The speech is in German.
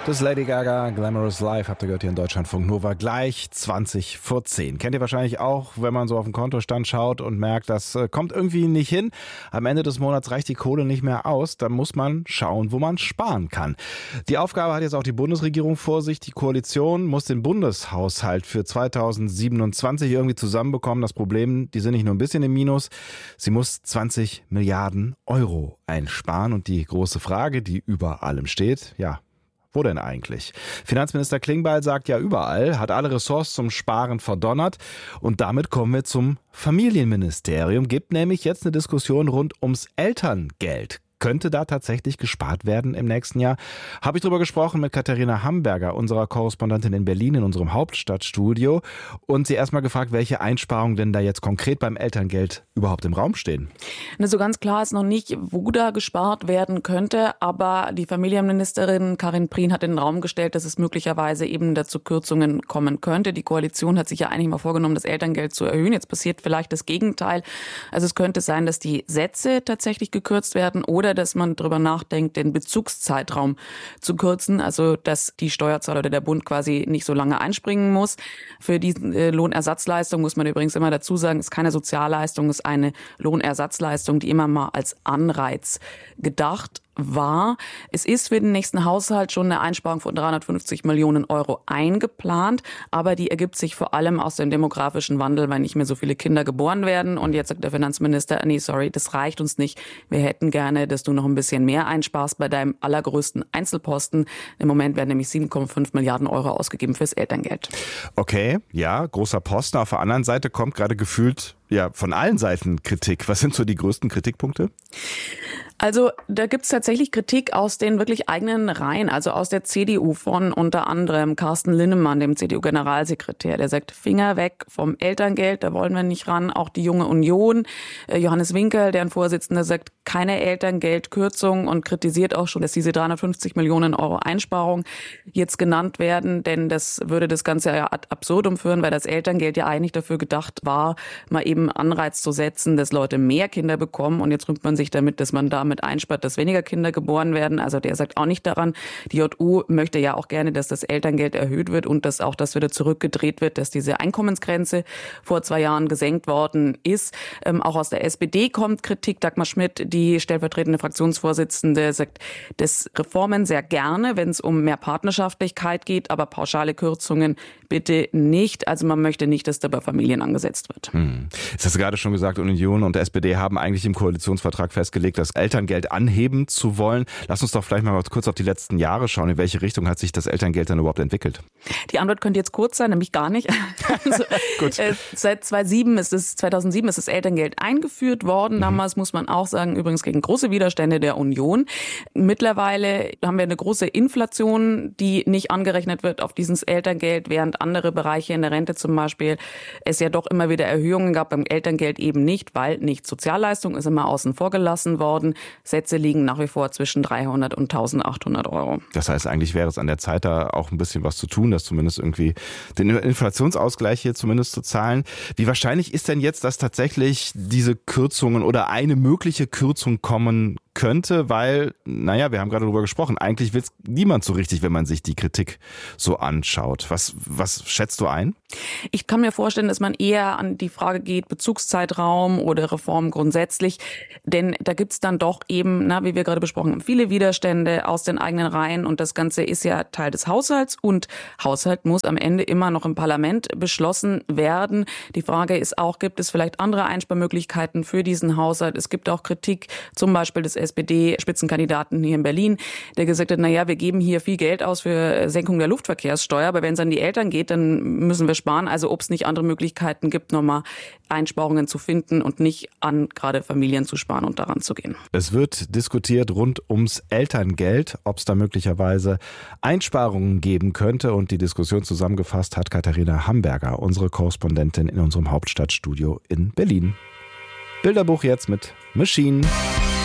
Das ist Lady Gaga, Glamorous Life, habt ihr gehört hier in Deutschlandfunk Nova, gleich 20 vor 10. Kennt ihr wahrscheinlich auch, wenn man so auf den Kontostand schaut und merkt, das kommt irgendwie nicht hin. Am Ende des Monats reicht die Kohle nicht mehr aus, dann muss man schauen, wo man sparen kann. Die Aufgabe hat jetzt auch die Bundesregierung vor sich. Die Koalition muss den Bundeshaushalt für 2027 irgendwie zusammenbekommen. Das Problem, die sind nicht nur ein bisschen im Minus, sie muss 20 Milliarden Euro einsparen. Und die große Frage, die über allem steht, ja, wo denn eigentlich? Finanzminister Klingbeil sagt ja überall, hat alle Ressorts zum Sparen verdonnert. Und damit kommen wir zum Familienministerium. Gibt nämlich jetzt eine Diskussion rund ums Elterngeld. Könnte da tatsächlich gespart werden im nächsten Jahr? Habe ich drüber gesprochen mit Katharina Hamberger, unserer Korrespondentin in Berlin, in unserem Hauptstadtstudio. Und sie erstmal gefragt, welche Einsparungen denn da jetzt konkret beim Elterngeld überhaupt im Raum stehen. So ganz klar ist noch nicht, wo da gespart werden könnte. Aber die Familienministerin Karin Prien hat in den Raum gestellt, dass es möglicherweise eben dazu Kürzungen kommen könnte. Die Koalition hat sich ja eigentlich mal vorgenommen, das Elterngeld zu erhöhen. Jetzt passiert vielleicht das Gegenteil. Also es könnte sein, dass die Sätze tatsächlich gekürzt werden oder dass man darüber nachdenkt, den Bezugszeitraum zu kürzen, also dass die Steuerzahler oder der Bund quasi nicht so lange einspringen muss. Für die Lohnersatzleistung muss man übrigens immer dazu sagen, ist keine Sozialleistung, ist eine Lohnersatzleistung, die immer mal als Anreiz gedacht war. Es ist für den nächsten Haushalt schon eine Einsparung von 350 Millionen Euro eingeplant, aber die ergibt sich vor allem aus dem demografischen Wandel, weil nicht mehr so viele Kinder geboren werden. Und jetzt sagt der Finanzminister, nee, sorry, das reicht uns nicht. Wir hätten gerne, dass du noch ein bisschen mehr einsparst bei deinem allergrößten Einzelposten. Im Moment werden nämlich 7,5 Milliarden Euro ausgegeben fürs Elterngeld. Okay, ja, großer Posten. Auf der anderen Seite kommt gerade gefühlt ja von allen Seiten Kritik. Was sind so die größten Kritikpunkte? Also da gibt's tatsächlich Kritik aus den wirklich eigenen Reihen, also aus der CDU von unter anderem Carsten Linnemann, dem CDU-Generalsekretär. Der sagt, Finger weg vom Elterngeld, da wollen wir nicht ran. Auch die Junge Union, Johannes Winkel, deren Vorsitzender, sagt, keine Elterngeldkürzung und kritisiert auch schon, dass diese 350 Millionen Euro Einsparung jetzt genannt werden, denn das würde das Ganze ja ad absurdum führen, weil das Elterngeld ja eigentlich dafür gedacht war, mal eben Anreiz zu setzen, dass Leute mehr Kinder bekommen und jetzt rühmt man sich damit, dass man damit einspart, dass weniger Kinder geboren werden. Also der sagt auch nicht daran. Die JU möchte ja auch gerne, dass das Elterngeld erhöht wird und dass auch das wieder zurückgedreht wird, dass diese Einkommensgrenze vor 2 Jahren gesenkt worden ist. Auch aus der SPD kommt Kritik. Dagmar Schmidt, die stellvertretende Fraktionsvorsitzende, sagt, dass Reformen sehr gerne, wenn es um mehr Partnerschaftlichkeit geht, aber pauschale Kürzungen bitte nicht. Also man möchte nicht, dass da bei Familien angesetzt wird. Jetzt hast du gerade schon gesagt, Union und SPD haben eigentlich im Koalitionsvertrag festgelegt, das Elterngeld anheben zu wollen. Lass uns doch vielleicht mal kurz auf die letzten Jahre schauen. In welche Richtung hat sich das Elterngeld dann überhaupt entwickelt? Die Antwort könnte jetzt kurz sein, nämlich gar nicht. Also, seit 2007 ist das Elterngeld eingeführt worden. Damals muss man auch sagen, übrigens gegen große Widerstände der Union. Mittlerweile haben wir eine große Inflation, die nicht angerechnet wird auf dieses Elterngeld, während andere Bereiche in der Rente zum Beispiel es ja doch immer wieder Erhöhungen gab, beim Elterngeld eben nicht, weil nicht Sozialleistung ist immer außen vor gelassen worden. Sätze liegen nach wie vor zwischen 300 und 1.800 Euro. Das heißt, eigentlich wäre es an der Zeit, da auch ein bisschen was zu tun, dass zumindest irgendwie den Inflationsausgleich hier zumindest zu zahlen. Wie wahrscheinlich ist denn jetzt, dass tatsächlich diese Kürzungen oder eine mögliche Kürzung kommen könnte? Weil, naja, wir haben gerade darüber gesprochen, eigentlich will es niemand so richtig, wenn man sich die Kritik so anschaut. Was schätzt du ein? Ich kann mir vorstellen, dass man eher an die Frage geht, Bezugszeitraum oder Reform grundsätzlich. Denn da gibt's dann doch eben, wie wir gerade besprochen haben, viele Widerstände aus den eigenen Reihen. Und das Ganze ist ja Teil des Haushalts. Und Haushalt muss am Ende immer noch im Parlament beschlossen werden. Die Frage ist auch, gibt es vielleicht andere Einsparmöglichkeiten für diesen Haushalt? Es gibt auch Kritik, zum Beispiel des SPD-Spitzenkandidaten hier in Berlin, der gesagt hat, wir geben hier viel Geld aus für Senkung der Luftverkehrssteuer, aber wenn es an die Eltern geht, dann müssen wir sparen. Also ob es nicht andere Möglichkeiten gibt, nochmal Einsparungen zu finden und nicht an gerade Familien zu sparen und daran zu gehen. Es wird diskutiert rund ums Elterngeld, ob es da möglicherweise Einsparungen geben könnte. Und die Diskussion zusammengefasst hat Katharina Hamberger, unsere Korrespondentin in unserem Hauptstadtstudio in Berlin. Bilderbuch jetzt mit Machine.